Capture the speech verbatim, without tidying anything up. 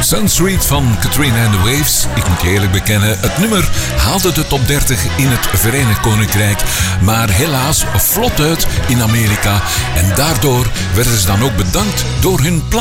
Sunsweet van Katrina and the Waves. Ik moet je eerlijk bekennen, het nummer haalde de top dertig in het Verenigd Koninkrijk, maar helaas vlot uit in Amerika. En daardoor werden ze dan ook bedankt door hun